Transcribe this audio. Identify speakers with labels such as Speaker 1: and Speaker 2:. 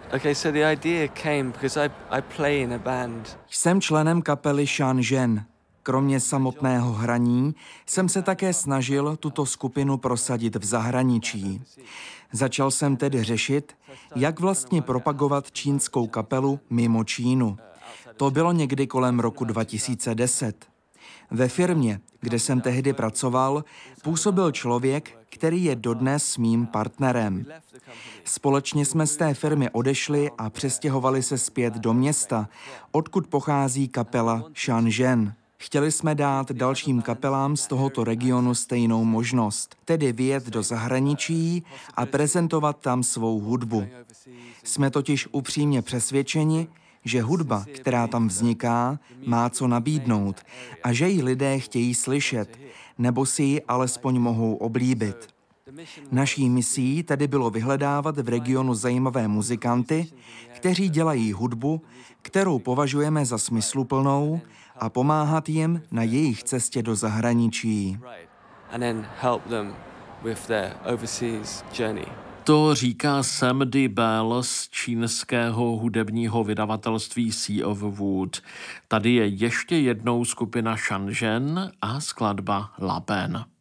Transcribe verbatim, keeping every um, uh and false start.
Speaker 1: Okay, so the idea came because I, I play in a band.
Speaker 2: Jsem členem kapely Shenzhen. Kromě samotného hraní jsem se také snažil tuto skupinu prosadit v zahraničí. Začal jsem tedy řešit, jak vlastně propagovat čínskou kapelu mimo Čínu. To bylo někdy kolem roku dva tisíce deset. Ve firmě, kde jsem tehdy pracoval, působil člověk, který je dodnes mým partnerem. Společně jsme z té firmy odešli a přestěhovali se zpět do města, odkud pochází kapela Shenzhen. Chtěli jsme dát dalším kapelám z tohoto regionu stejnou možnost, tedy vyjet do zahraničí a prezentovat tam svou hudbu. Jsme totiž upřímně přesvědčeni, že hudba, která tam vzniká, má co nabídnout a že ji lidé chtějí slyšet, nebo si ji alespoň mohou oblíbit. Naší misí tedy bylo vyhledávat v regionu zajímavé muzikanty, kteří dělají hudbu, kterou považujeme za smysluplnou, a pomáhat jim na jejich cestě do zahraničí.
Speaker 3: To říká Sam D. Bell z čínského hudebního vydavatelství Sea of Wood. Tady je ještě jednou skupina Shenzhen a skladba La Peine.